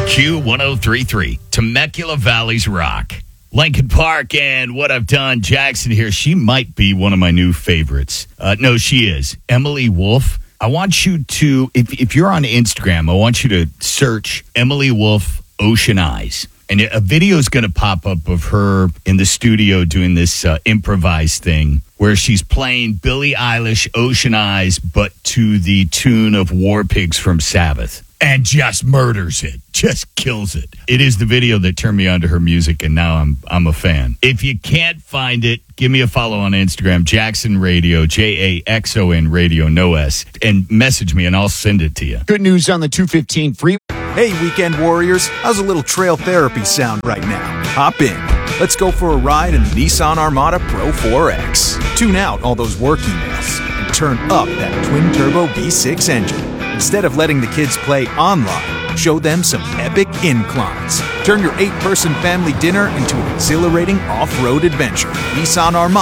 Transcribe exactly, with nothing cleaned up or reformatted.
Q one oh three point three, Temecula Valley's Rock. Lincoln Park and What I've Done. Jackson here. She might be one of my new favorites. Uh, no, she is. Emily Wolf. I want you to, if, if you're on Instagram, I want you to search Emily Wolf Ocean Eyes. And a video is going to pop up of her in the studio doing this uh, improvised thing where she's playing Billie Eilish Ocean Eyes, but to the tune of War Pigs from Sabbath. And just murders it. Just kills it. It is the video that turned me on to her music, and now I'm I'm a fan. If you can't find it, give me a follow on Instagram, Jackson Radio, J A X O N Radio, no S, and message me, and I'll send it to you. Good news on the two fifteen free. Hey, weekend warriors, how's a little trail therapy sound right now? Hop in. Let's go for a ride in the Nissan Armada Pro four X. Tune out all those work emails and turn up that twin-turbo V six engine. Instead of letting the kids play online, show them some epic inclines. Turn your eight-person family dinner into an exhilarating off-road adventure. Nissan Armada.